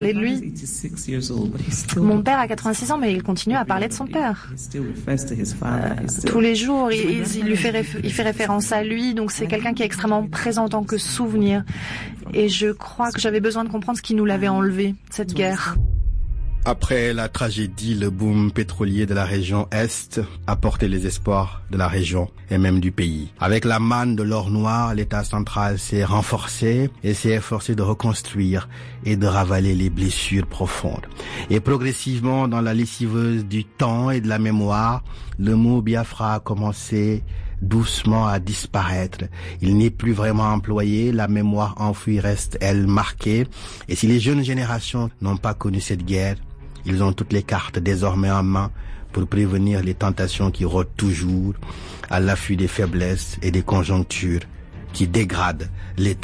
de lui. Mon père a 86 ans, mais il continue à parler de son père. Tous les jours, il fait référence à lui, donc c'est quelqu'un qui est extrêmement présent en tant que souvenir. Et je crois que j'avais besoin de comprendre ce qui nous l'avait enlevé, cette guerre. Après la tragédie, le boom pétrolier de la région Est a porté les espoirs de la région et même du pays. Avec la manne de l'or noir, l'État central s'est renforcé et s'est efforcé de reconstruire et de ravaler les blessures profondes. Et progressivement, dans la lessiveuse du temps et de la mémoire, le mot Biafra a commencé doucement à disparaître. Il n'est plus vraiment employé, la mémoire enfouie reste, elle, marquée. Et si les jeunes générations n'ont pas connu cette guerre, ils ont toutes les cartes désormais en main pour prévenir les tentations qui rôdent toujours à l'affût des faiblesses et des conjonctures qui dégradent l'État.